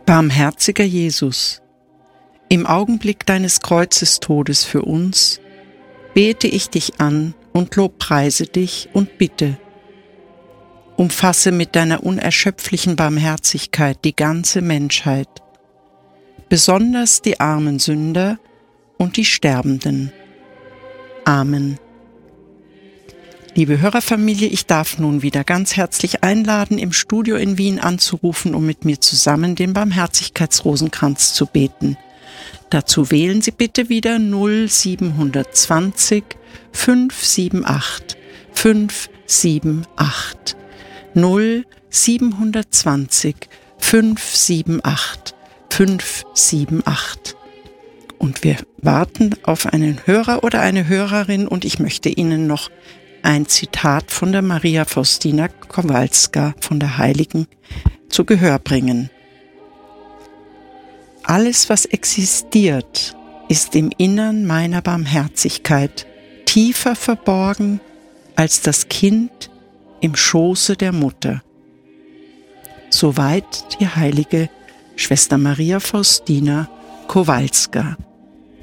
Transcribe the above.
Barmherziger Jesus, im Augenblick deines Kreuzestodes für uns bete ich dich an und lobpreise dich und bitte, umfasse mit deiner unerschöpflichen Barmherzigkeit die ganze Menschheit, besonders die armen Sünder und die Sterbenden. Amen. Liebe Hörerfamilie, ich darf nun wieder ganz herzlich einladen, im Studio in Wien anzurufen, um mit mir zusammen den Barmherzigkeitsrosenkranz zu beten. Dazu wählen Sie bitte wieder 0720 578 578 0720 578 578. Und wir warten auf einen Hörer oder eine Hörerin und ich möchte Ihnen noch ein Zitat von der Maria Faustina Kowalska, von der Heiligen, zu Gehör bringen. Alles, was existiert, ist im Innern meiner Barmherzigkeit tiefer verborgen als das Kind im Schoße der Mutter. Soweit die heilige Schwester Maria Faustina Kowalska.